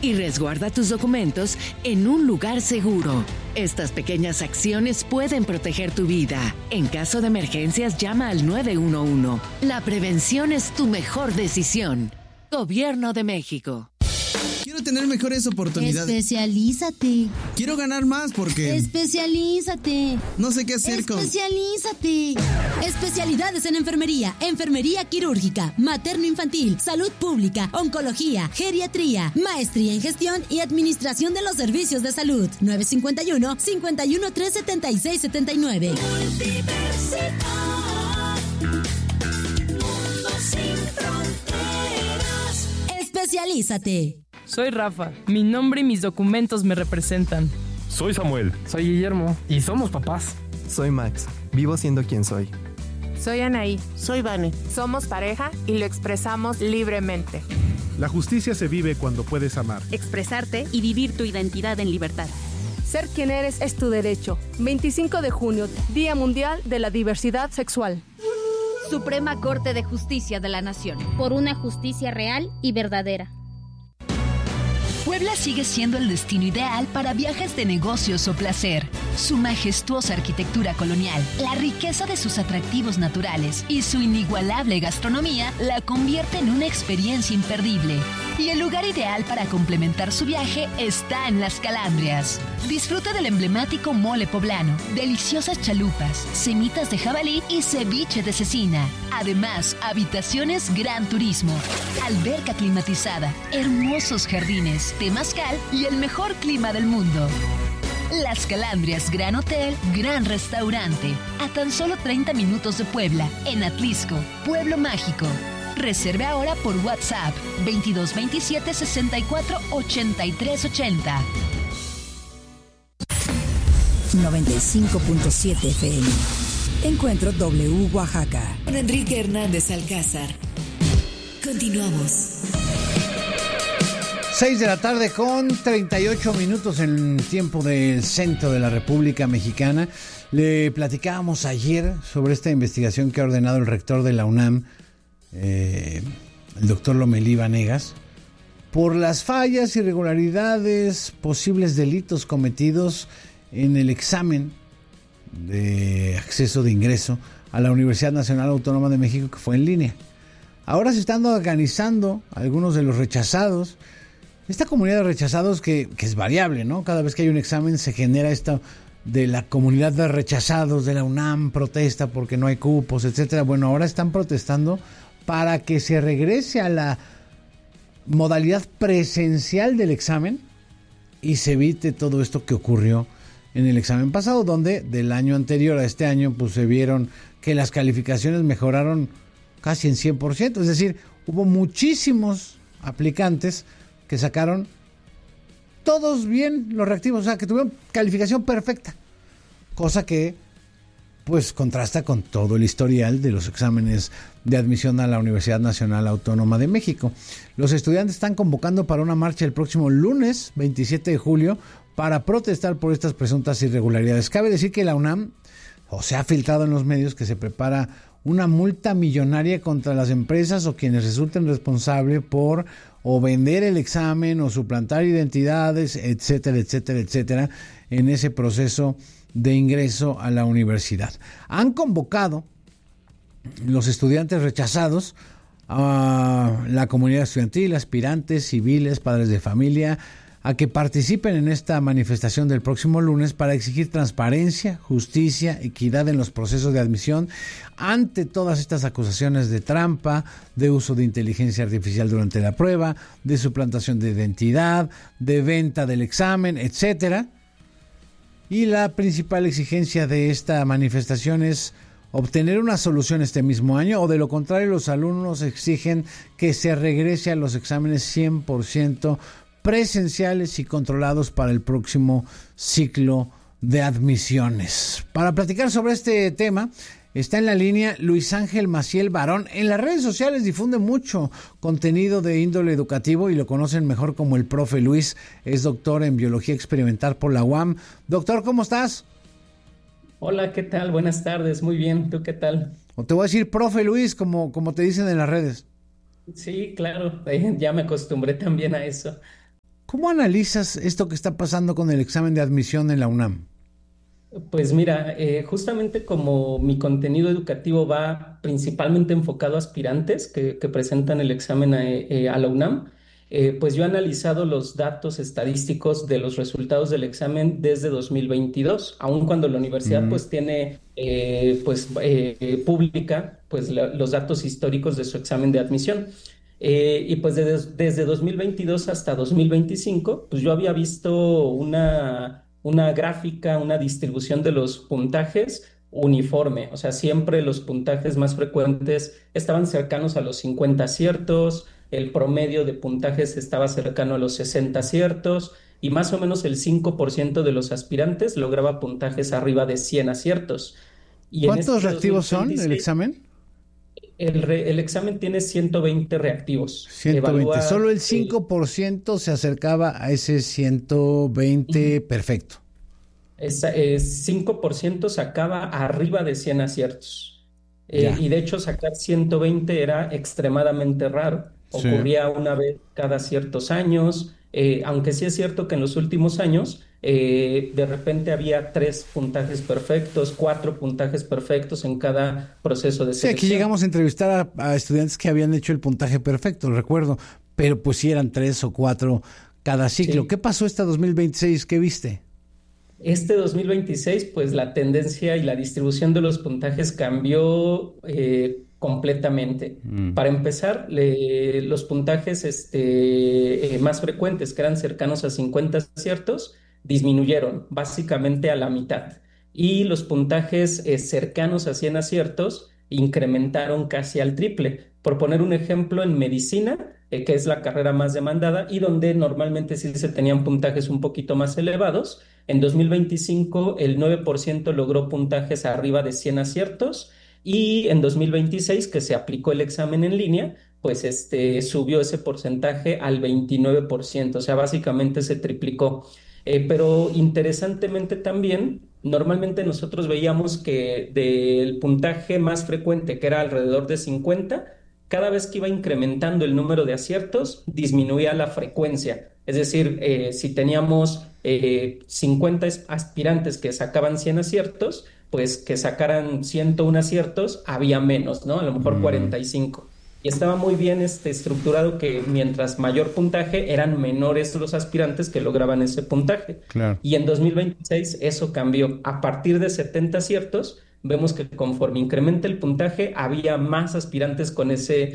y resguarda tus documentos en un lugar seguro. Estas pequeñas acciones pueden proteger tu vida. En caso de emergencias, llama al 911. La prevención es tu mejor decisión. Gobierno de México. Quiero tener mejores oportunidades. Especialízate. Quiero ganar más porque... Especialízate. No sé qué hacer con... Especialízate. Especialidades en enfermería, enfermería quirúrgica, materno-infantil, salud pública, oncología, geriatría, maestría en gestión y administración de los servicios de salud. 951-513-7679. Multiversidad. Mundo sin fronteras. Especialízate. Soy Rafa. Mi nombre y mis documentos me representan. Soy Samuel. Soy Guillermo. Y somos papás. Soy Max. Vivo siendo quien soy. Soy Anaí. Soy Vane. Somos pareja y lo expresamos libremente. La justicia se vive cuando puedes amar, expresarte y vivir tu identidad en libertad. Ser quien eres es tu derecho. 25 de junio, Día Mundial de la Diversidad Sexual. Suprema Corte de Justicia de la Nación. Por una justicia real y verdadera. Puebla sigue siendo el destino ideal para viajes de negocios o placer. Su majestuosa arquitectura colonial, la riqueza de sus atractivos naturales y su inigualable gastronomía la convierte en una experiencia imperdible. Y el lugar ideal para complementar su viaje está en Las Calandrias. Disfruta del emblemático mole poblano, deliciosas chalupas, semitas de jabalí y ceviche de cecina. Además, habitaciones Gran Turismo, alberca climatizada, hermosos jardines, temazcal y el mejor clima del mundo. Las Calandrias Gran Hotel, Gran Restaurante, a tan solo 30 minutos de Puebla, en Atlisco, Pueblo Mágico. Reserve ahora por WhatsApp 2227 64 83 80. 95.7 FM. Encuentro W Oaxaca. Con Enrique Hernández Alcázar. Continuamos. 6 de la tarde con 38 minutos en tiempo del centro de la República Mexicana. Le platicábamos ayer sobre esta investigación que ha ordenado el rector de la UNAM, el doctor Lomelí Vanegas, por las fallas, irregularidades, posibles delitos cometidos en el examen de acceso de ingreso a la Universidad Nacional Autónoma de México, que fue en línea. Ahora se están organizando algunos de los rechazados. Esta comunidad de rechazados que es variable, ¿no? Cada vez que hay un examen se genera esto de la comunidad de rechazados de la UNAM, protesta porque no hay cupos, etcétera. Bueno, ahora están protestando para que se regrese a la modalidad presencial del examen y se evite todo esto que ocurrió en el examen pasado, donde del año anterior a este año pues se vieron que las calificaciones mejoraron casi en 100%, es decir, hubo muchísimos aplicantes que sacaron todos bien los reactivos, o sea, que tuvieron calificación perfecta, cosa que pues contrasta con todo el historial de los exámenes de admisión a la Universidad Nacional Autónoma de México. Los estudiantes están convocando para una marcha el próximo lunes 27 de julio para protestar por estas presuntas irregularidades. Cabe decir que la UNAM, o se ha filtrado en los medios, que se prepara una multa millonaria contra las empresas o quienes resulten responsables por o vender el examen o suplantar identidades, etcétera, etcétera, etcétera, en ese proceso de ingreso a la universidad. Han convocado los estudiantes rechazados a la comunidad estudiantil, aspirantes, civiles, padres de familia, a que participen en esta manifestación del próximo lunes para exigir transparencia, justicia, equidad en los procesos de admisión ante todas estas acusaciones de trampa, de uso de inteligencia artificial durante la prueba, de suplantación de identidad, de venta del examen, etcétera. Y la principal exigencia de esta manifestación es obtener una solución este mismo año, o de lo contrario los alumnos exigen que se regrese a los exámenes 100% presenciales y controlados para el próximo ciclo de admisiones. Para platicar sobre este tema está en la línea Luis Ángel Maciel Barón. En las redes sociales difunde mucho contenido de índole educativo y lo conocen mejor como el profe Luis. Es doctor en biología experimental por la UAM. Doctor, ¿cómo estás? Hola, ¿qué tal? Buenas tardes, muy bien, ¿tú qué tal? O te voy a decir profe Luis, como te dicen en las redes. Sí, claro, ya me acostumbré también a eso. ¿Cómo analizas esto que está pasando con el examen de admisión en la UNAM? Pues mira, justamente como mi contenido educativo va principalmente enfocado a aspirantes que presentan el examen a la UNAM, pues yo he analizado los datos estadísticos de los resultados del examen desde 2022, aun cuando la universidad pues tiene pública pues los datos históricos de su examen de admisión. Y pues desde 2022 hasta 2025, pues yo había visto una gráfica, una distribución de los puntajes uniforme, o sea, siempre los puntajes más frecuentes estaban cercanos a los 50 aciertos, el promedio de puntajes estaba cercano a los 60 aciertos y más o menos el 5% de los aspirantes lograba puntajes arriba de 100 aciertos. Y ¿cuántos reactivos son el examen? El examen tiene 120 reactivos. 120. Solo el 5% se acercaba a ese 120 perfecto. 5% sacaba arriba de 100 aciertos. Y de hecho sacar 120 era extremadamente raro. Ocurría una vez cada ciertos años, aunque sí es cierto que en los últimos años de repente había 3 puntajes perfectos, 4 puntajes perfectos en cada proceso de selección. Sí, aquí llegamos a entrevistar a estudiantes que habían hecho el puntaje perfecto, recuerdo, pero pues sí eran 3 o 4 cada ciclo. Sí. ¿Qué pasó este 2026? ¿Qué viste? Este 2026, pues la tendencia y la distribución de los puntajes cambió completamente. Para empezar, los puntajes más frecuentes, que eran cercanos a 50 aciertos, disminuyeron básicamente a la mitad. Y los puntajes cercanos a 100 aciertos incrementaron casi al triple. Por poner un ejemplo, en medicina, que es la carrera más demandada y donde normalmente sí se tenían puntajes un poquito más elevados, en 2025 el 9% logró puntajes arriba de 100 aciertos y en 2026, que se aplicó el examen en línea, pues subió ese porcentaje al 29%, o sea, básicamente se triplicó. Pero interesantemente también, normalmente nosotros veíamos que del puntaje más frecuente, que era alrededor de 50, cada vez que iba incrementando el número de aciertos, disminuía la frecuencia. Es decir, si teníamos 50 aspirantes que sacaban 100 aciertos, pues que sacaran 101 aciertos, había menos, ¿no? A lo mejor 45. Y estaba muy bien estructurado que mientras mayor puntaje, eran menores los aspirantes que lograban ese puntaje. Claro. Y en 2026 eso cambió. A partir de 70 aciertos, vemos que conforme incrementa el puntaje, había más aspirantes con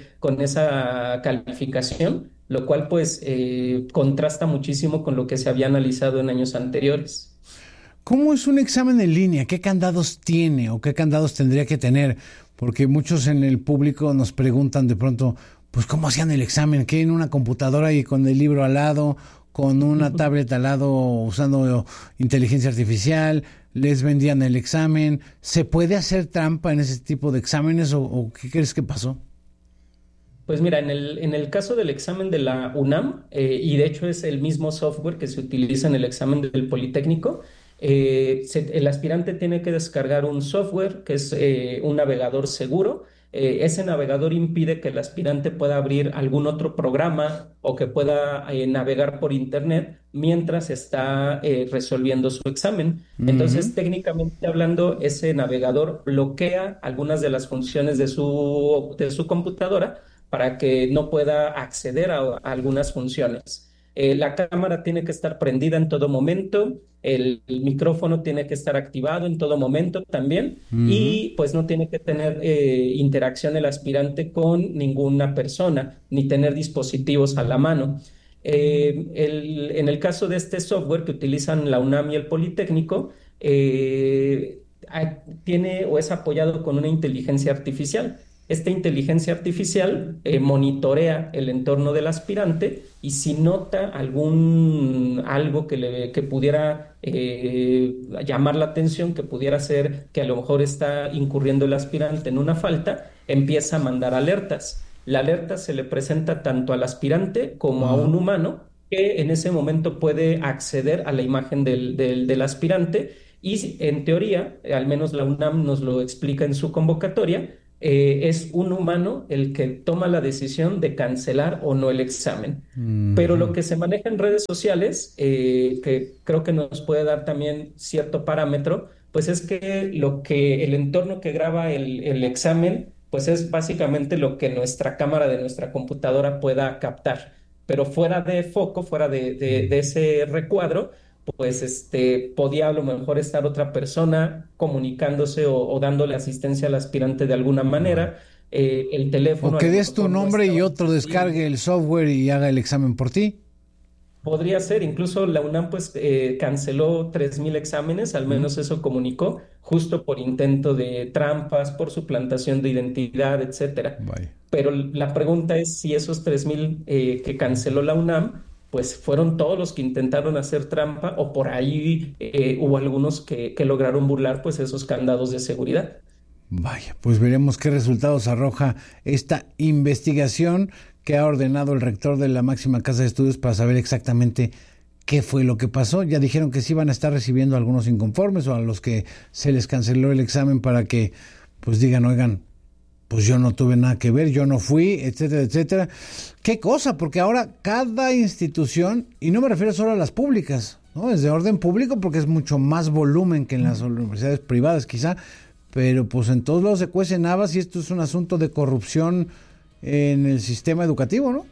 esa calificación, lo cual pues contrasta muchísimo con lo que se había analizado en años anteriores. ¿Cómo es un examen en línea? ¿Qué candados tiene o qué candados tendría que tener? Porque muchos en el público nos preguntan de pronto, pues ¿cómo hacían el examen? ¿Qué en una computadora y con el libro al lado, con una tablet al lado usando inteligencia artificial? ¿Les vendían el examen? ¿Se puede hacer trampa en ese tipo de exámenes o qué crees que pasó? Pues mira, en el caso del examen de la UNAM, y de hecho es el mismo software que se utiliza en el examen del Politécnico, el aspirante tiene que descargar un software que es un navegador seguro. Ese navegador impide que el aspirante pueda abrir algún otro programa o que pueda navegar por internet mientras está resolviendo su examen. Entonces, técnicamente hablando, ese navegador bloquea algunas de las funciones de su computadora para que no pueda acceder a algunas funciones. La cámara tiene que estar prendida en todo momento, el micrófono tiene que estar activado en todo momento también, y pues no tiene que tener interacción el aspirante con ninguna persona, ni tener dispositivos a la mano. En el caso de este software que utilizan la UNAM y el Politécnico, tiene o es apoyado con una inteligencia artificial. Esta inteligencia artificial monitorea el entorno del aspirante y si nota algo que pudiera llamar la atención, que pudiera ser que a lo mejor está incurriendo el aspirante en una falta, empieza a mandar alertas. La alerta se le presenta tanto al aspirante como a un humano que en ese momento puede acceder a la imagen del aspirante y en teoría, al menos la UNAM nos lo explica en su convocatoria, es un humano el que toma la decisión de cancelar o no el examen. Pero lo que se maneja en redes sociales, que creo que nos puede dar también cierto parámetro, pues es que el entorno que graba el examen, pues es básicamente lo que nuestra cámara de nuestra computadora pueda captar. Pero fuera de foco, fuera de ese recuadro, pues podía a lo mejor estar otra persona comunicándose o dándole asistencia al aspirante de alguna manera. El teléfono... O que des tu nombre y otro descargue el software y haga el examen por ti. Podría ser, incluso la UNAM pues canceló 3,000 exámenes, al menos eso comunicó, justo por intento de trampas, por suplantación de identidad, etcétera. Pero la pregunta es si esos 3,000 que canceló la UNAM, pues fueron todos los que intentaron hacer trampa o por ahí hubo algunos que lograron burlar pues esos candados de seguridad. Vaya, pues veremos qué resultados arroja esta investigación que ha ordenado el rector de la máxima casa de estudios para saber exactamente qué fue lo que pasó. Ya dijeron que sí van a estar recibiendo a algunos inconformes o a los que se les canceló el examen para que pues digan, oigan, pues yo no tuve nada que ver, yo no fui, etcétera, etcétera. ¿Qué cosa? Porque ahora cada institución, y no me refiero solo a las públicas, ¿no? Es de orden público porque es mucho más volumen que en las universidades privadas quizá, pero pues en todos lados se cuecen habas y esto es un asunto de corrupción en el sistema educativo, ¿no?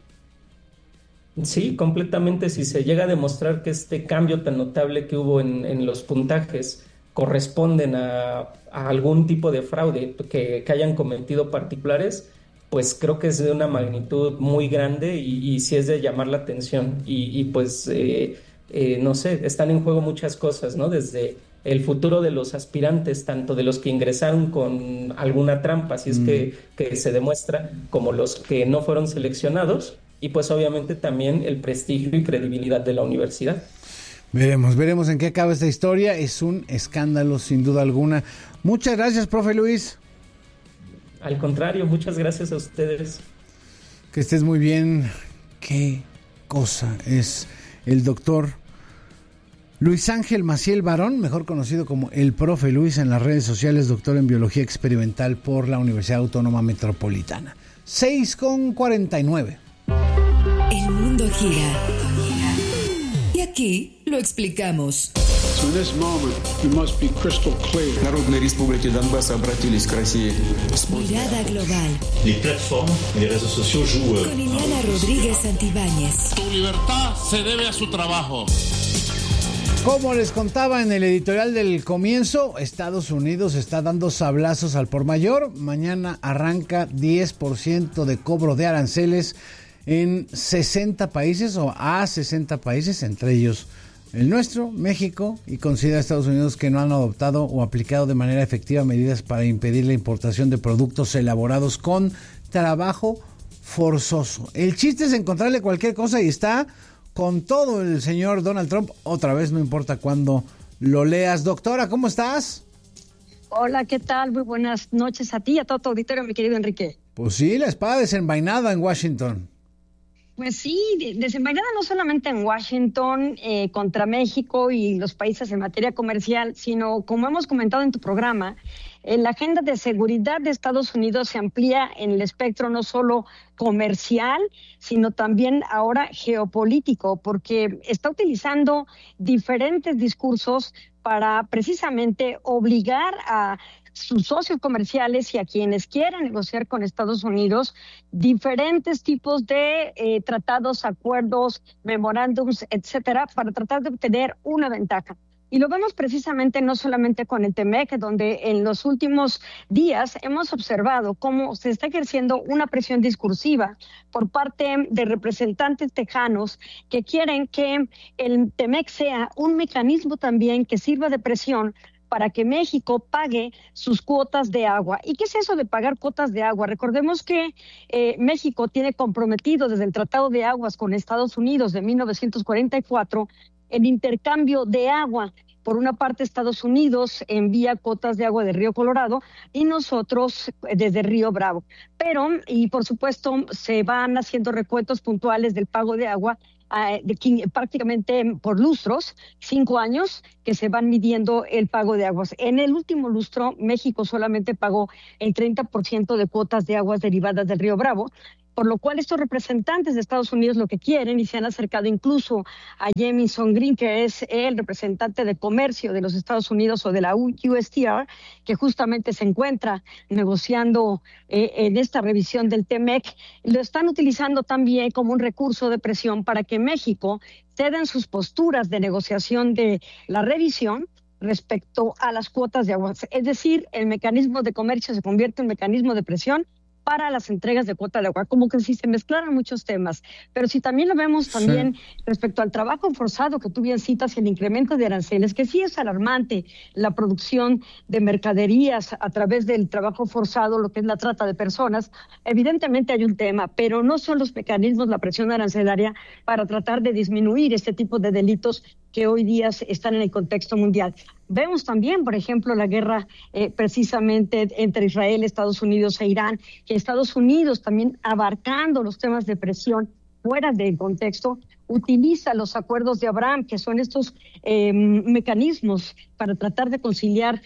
Sí, completamente. Si se llega a demostrar que este cambio tan notable que hubo en los puntajes corresponden a algún tipo de fraude que hayan cometido particulares, pues creo que es de una magnitud muy grande y sí es de llamar la atención. Y pues, no sé, están en juego muchas cosas, ¿no? Desde el futuro de los aspirantes, tanto de los que ingresaron con alguna trampa, si es que se demuestra, como los que no fueron seleccionados, y pues obviamente también el prestigio y credibilidad de la universidad. Veremos en qué acaba esta historia. Es un escándalo sin duda alguna. Muchas gracias, profe Luis. Al contrario, muchas gracias a ustedes. Que estés muy bien. Qué cosa es el doctor Luis Ángel Maciel Barón, mejor conocido como el profe Luis en las redes sociales, doctor en biología experimental por la Universidad Autónoma Metropolitana. 6:49. El mundo gira. Y aquí lo explicamos. So in this moment, we must be crystal clear. Народной Республики Донбасс обратились к России. Mirada global. Les plateformes et les réseaux sociaux jouent. Con Liliana Rodríguez Santibáñez. Tu libertad se debe a su trabajo. Como les contaba en el editorial del comienzo, Estados Unidos está dando sablazos al por mayor. Mañana arranca 10% de cobro de aranceles en 60 países o a 60 países, entre ellos el nuestro, México, y considera a Estados Unidos que no han adoptado o aplicado de manera efectiva medidas para impedir la importación de productos elaborados con trabajo forzoso. El chiste es encontrarle cualquier cosa y está con todo el señor Donald Trump, otra vez, no importa cuándo lo leas. Doctora, ¿cómo estás? Hola, ¿qué tal? Muy buenas noches a ti y a todo tu auditorio, mi querido Enrique. Pues sí, la espada desenvainada en Washington. Pues sí, desenvainada no solamente en Washington contra México y los países en materia comercial, sino, como hemos comentado en tu programa, la agenda de seguridad de Estados Unidos se amplía en el espectro no solo comercial, sino también ahora geopolítico, porque está utilizando diferentes discursos para precisamente obligar a sus socios comerciales y a quienes quieran negociar con Estados Unidos diferentes tipos de tratados, acuerdos, memorándums, etcétera, para tratar de obtener una ventaja. Y lo vemos precisamente no solamente con el TEMEC, donde en los últimos días hemos observado cómo se está ejerciendo una presión discursiva por parte de representantes tejanos que quieren que el TEMEC sea un mecanismo también que sirva de presión para que México pague sus cuotas de agua. ¿Y qué es eso de pagar cuotas de agua? Recordemos que México tiene comprometido desde el Tratado de Aguas con Estados Unidos de 1944 el intercambio de agua. Por una parte, Estados Unidos envía cuotas de agua de Río Colorado y nosotros desde Río Bravo. Pero, y por supuesto, se van haciendo recuentos puntuales del pago de agua prácticamente por lustros, 5 años, que se van midiendo el pago de aguas. En el último lustro, México solamente pagó el 30% de cuotas de aguas derivadas del río Bravo, por lo cual estos representantes de Estados Unidos lo que quieren, y se han acercado incluso a Jamieson Green, que es el representante de comercio de los Estados Unidos o de la USTR, que justamente se encuentra negociando en esta revisión del TEMEC, lo están utilizando también como un recurso de presión para que México ceda en sus posturas de negociación de la revisión respecto a las cuotas de aguas. Es decir, el mecanismo de comercio se convierte en un mecanismo de presión para las entregas de cuota de agua, como que si se mezclaran muchos temas. Pero si también lo vemos también respecto al trabajo forzado que tú bien citas y el incremento de aranceles, que sí es alarmante la producción de mercaderías a través del trabajo forzado, lo que es la trata de personas, evidentemente hay un tema, pero no son los mecanismos, la presión arancelaria para tratar de disminuir este tipo de delitos que hoy día están en el contexto mundial. Vemos también, por ejemplo, la guerra precisamente entre Israel, Estados Unidos e Irán, que Estados Unidos también abarcando los temas de presión fuera del contexto, utiliza los acuerdos de Abraham, que son estos mecanismos para tratar de conciliar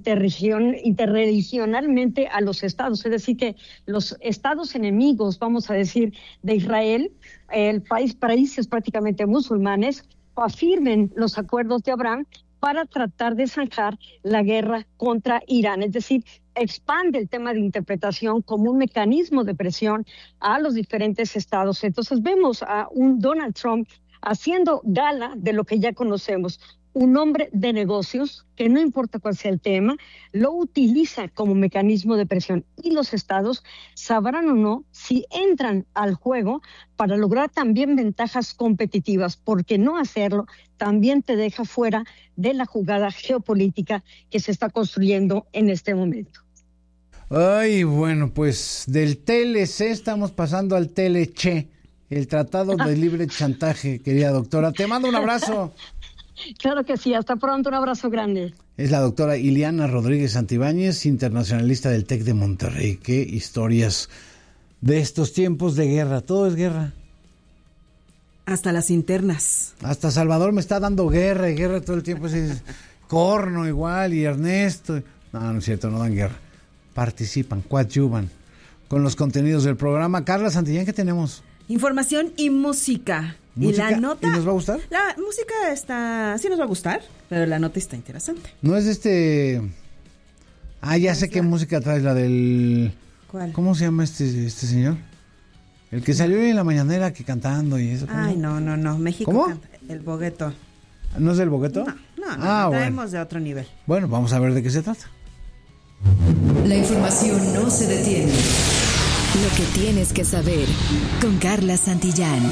interregionalmente a los estados. Es decir, que los estados enemigos, vamos a decir, de Israel, países prácticamente musulmanes, afirmen los acuerdos de Abraham para tratar de zanjar la guerra contra Irán. Es decir, expande el tema de interpretación como un mecanismo de presión a los diferentes estados. Entonces vemos a un Donald Trump haciendo gala de lo que ya conocemos. Un hombre de negocios que no importa cuál sea el tema, lo utiliza como mecanismo de presión. Y los estados sabrán o no si entran al juego para lograr también ventajas competitivas, porque no hacerlo también te deja fuera de la jugada geopolítica que se está construyendo en este momento. Ay, bueno, pues del TLC estamos pasando al TLC, el Tratado de Libre Chantaje, querida doctora. Te mando un abrazo. Claro que sí, hasta pronto, un abrazo grande. Es la doctora Ileana Rodríguez Santibáñez, internacionalista del TEC de Monterrey. Qué historias de estos tiempos de guerra, todo es guerra. Hasta las internas. Hasta Salvador me está dando guerra y guerra todo el tiempo. Corno igual y Ernesto. No, no es cierto, no dan guerra. Participan, coadyuvan con los contenidos del programa. Carla Santillán, ¿qué tenemos? Información y música. ¿Música? ¿Y la nota? ¿Y nos va a gustar? La música sí nos va a gustar, pero la nota está interesante. No es ya sé qué música traes, la del... ¿Cuál? ¿Cómo se llama este señor? El que salió en la mañanera que cantando y eso. Ay, no, México. ¿Cómo? Canta. El Bogueto. ¿No es del Bogueto? No, traemos de otro nivel. Bueno, vamos a ver de qué se trata. La información no se detiene. Lo que tienes que saber con Carla Santillán.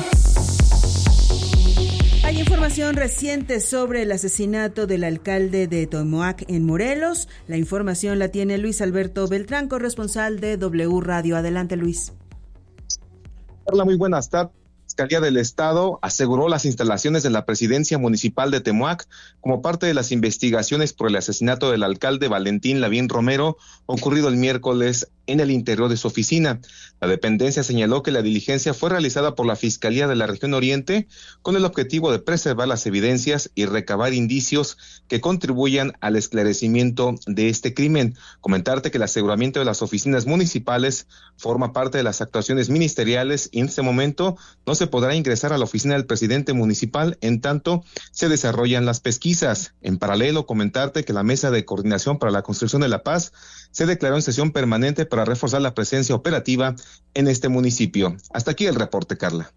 Hay información reciente sobre el asesinato del alcalde de Temoac en Morelos. La información la tiene Luis Alberto Beltrán, corresponsal de W Radio. Adelante, Luis. Carla, muy buenas tardes. La Fiscalía del Estado aseguró las instalaciones de la Presidencia Municipal de Temoac como parte de las investigaciones por el asesinato del alcalde Valentín Lavín Romero, ocurrido el miércoles en el interior de su oficina. La dependencia señaló que la diligencia fue realizada por la Fiscalía de la Región Oriente con el objetivo de preservar las evidencias y recabar indicios que contribuyan al esclarecimiento de este crimen. Comentarte que el aseguramiento de las oficinas municipales forma parte de las actuaciones ministeriales y en este momento no se podrá ingresar a la oficina del presidente municipal en tanto se desarrollan las pesquisas. En paralelo, comentarte que la Mesa de Coordinación para la Construcción de la Paz se declaró en sesión permanente para reforzar la presencia operativa en este municipio. Hasta aquí el reporte, Carla.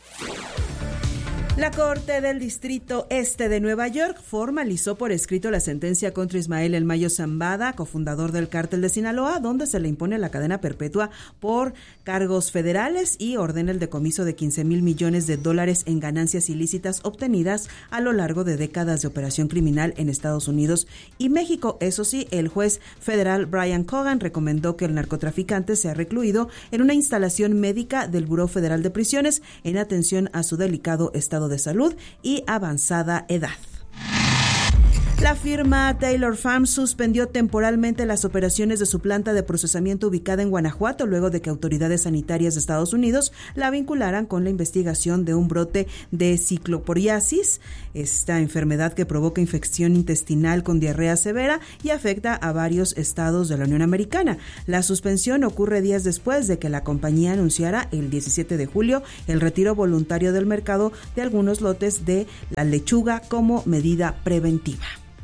La Corte del Distrito Este de Nueva York formalizó por escrito la sentencia contra Ismael El Mayo Zambada, cofundador del Cártel de Sinaloa, donde se le impone la cadena perpetua por cargos federales y ordena el decomiso de $15 mil millones en ganancias ilícitas obtenidas a lo largo de décadas de operación criminal en Estados Unidos y México. Eso sí, el juez federal Brian Cogan recomendó que el narcotraficante sea recluido en una instalación médica del Buró Federal de Prisiones en atención a su delicado estado de salud y avanzada edad. La firma Taylor Farms suspendió temporalmente las operaciones de su planta de procesamiento ubicada en Guanajuato luego de que autoridades sanitarias de Estados Unidos la vincularan con la investigación de un brote de cicloporiasis, esta enfermedad que provoca infección intestinal con diarrea severa y afecta a varios estados de la Unión Americana. La suspensión ocurre días después de que la compañía anunciara el 17 de julio el retiro voluntario del mercado de algunos lotes de la lechuga como medida preventiva.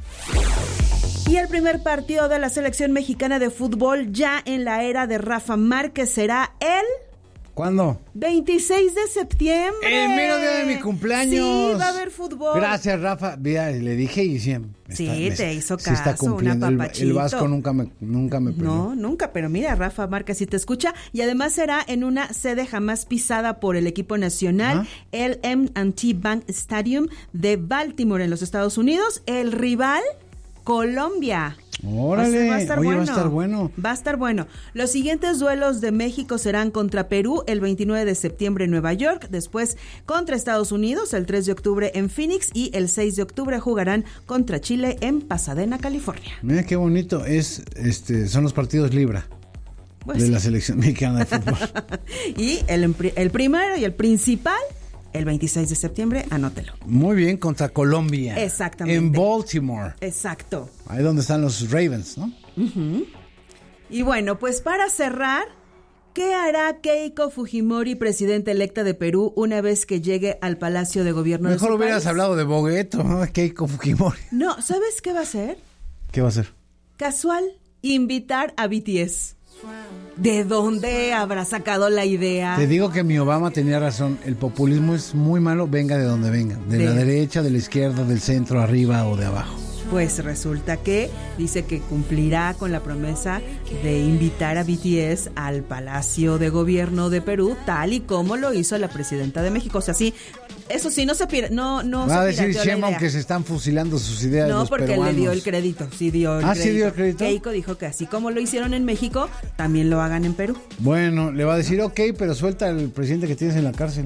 Y el primer partido de la selección mexicana de fútbol ya en la era de Rafa Márquez será el... ¿Cuándo? 26 de septiembre. El mero día de mi cumpleaños. Sí, va a haber fútbol. Gracias, Rafa. Mira, le dije y siempre. Te hizo caso, se está cumpliendo. una papachito. El Vasco nunca me perdió. No, nunca, pero mira, Rafa Márquez sí te escucha. Y además será en una sede jamás pisada por el equipo nacional, el M&T Bank Stadium de Baltimore en los Estados Unidos. El rival, Colombia. Órale, va a estar bueno. Va a estar bueno. Los siguientes duelos de México serán contra Perú el 29 de septiembre en Nueva York, después contra Estados Unidos el 3 de octubre en Phoenix y el 6 de octubre jugarán contra Chile en Pasadena, California. Mira qué bonito son los partidos Libra de la selección mexicana de fútbol. Y el primero y el principal el 26 de septiembre, anótelo. Muy bien, contra Colombia. Exactamente. En Baltimore. Exacto. Ahí donde están los Ravens, ¿no? Uh-huh. Y bueno, pues para cerrar, ¿qué hará Keiko Fujimori, presidenta electa de Perú, una vez que llegue al Palacio de Gobierno de su país? Mejor hubieras hablado de Bogueto, ¿no? Keiko Fujimori. No, ¿sabes qué va a hacer? ¿Qué va a hacer? Casual, invitar a BTS. ¿De dónde habrá sacado la idea? Te digo que mi Obama tenía razón. El populismo es muy malo, venga de donde venga. De la derecha, de la izquierda, del centro, arriba o de abajo. Pues resulta que dice que cumplirá con la promesa de invitar a BTS al Palacio de Gobierno de Perú, tal y como lo hizo la presidenta de México. O sea, sí, eso sí, no va a decir Sheinbaum que se están fusilando sus ideas los porque peruanos. Le dio el crédito. Sí dio el crédito. Keiko dijo que así como lo hicieron en México, también lo hagan en Perú. Bueno, le va a decir, ok, pero suelta al presidente que tienes en la cárcel.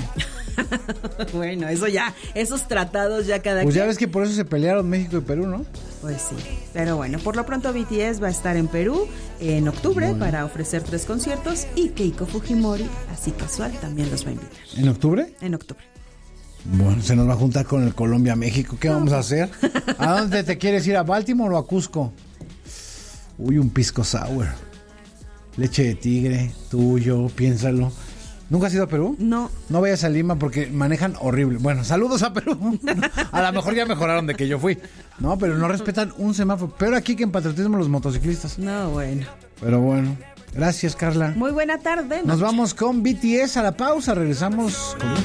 Bueno, esos tratados ya cada Pues ya ves que por eso se pelearon México y Perú, ¿no? Pues sí, pero bueno, por lo pronto BTS va a estar en Perú en octubre para ofrecer 3 conciertos y Keiko Fujimori, así casual, también los va a invitar. ¿En octubre? En octubre. Bueno, se nos va a juntar con el Colombia-México. ¿Qué vamos a hacer? ¿A dónde te quieres ir? ¿A Baltimore o a Cusco? Uy, un pisco sour. Leche de tigre, tuyo, piénsalo. ¿Nunca has ido a Perú? No. No vayas a Lima porque manejan horrible. Bueno, saludos a Perú. A lo mejor ya mejoraron de que yo fui. No, pero no respetan un semáforo. Peor aquí que en patriotismo los motociclistas. No, bueno. Pero bueno. Gracias, Carla. Muy buena tarde. Nos vamos con BTS a la pausa. Regresamos con